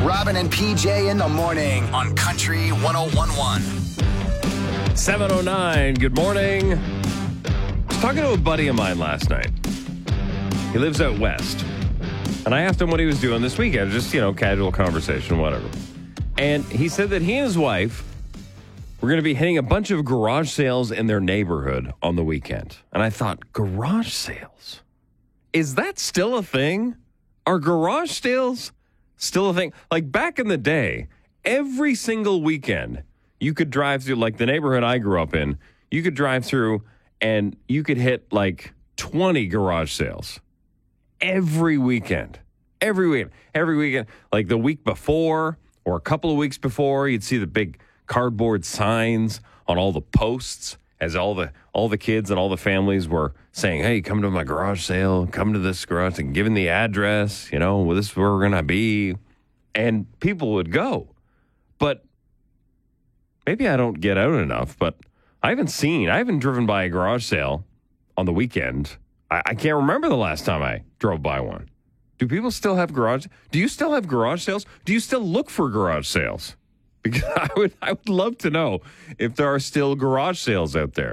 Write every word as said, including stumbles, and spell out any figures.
Robin and P J in the morning on Country one oh one point one. seven oh nine, good morning. I was talking to a buddy of mine last night. He lives out west. And I asked him what he was doing this weekend. Just, you know, casual conversation, whatever. And he said that he and his wife were going to be hitting a bunch of garage sales in their neighborhood on the weekend. And I thought, garage sales? Is that still a thing? Are garage sales still a thing? Like back in the day, every single weekend, you could drive through, like the neighborhood I grew up in, you could drive through and you could hit like twenty garage sales. Every weekend, every weekend, every weekend, like the week before or a couple of weeks before, you'd see the big cardboard signs on all the posts as all the all the kids and all the families were saying, hey, come to my garage sale, come to this garage, and giving the address, you know, well, this is where we're going to be. And people would go. But maybe I don't get out enough, but I haven't seen, I haven't driven by a garage sale on the weekend. I can't remember the last time I drove by one. Do people still have garage? Do you still have garage sales? Do you still look for garage sales? Because I would, I would love to know if there are still garage sales out there.